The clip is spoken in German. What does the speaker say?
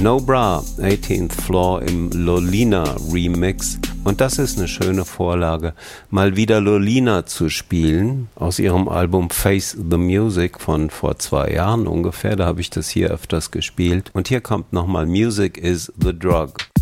No Bra, 18th Floor im Lolina Remix. Und das ist eine schöne Vorlage, mal wieder Lolina zu spielen, aus ihrem Album Face the Music von vor 2 Jahren ungefähr. Da habe ich das hier öfters gespielt. Und hier kommt nochmal Music is the Drug.